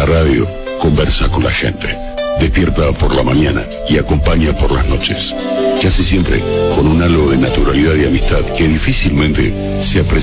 radio conversa con la gente, despierta por la mañana y acompaña por las noches, casi siempre con un halo de naturalidad y amistad que difícilmente se aprecia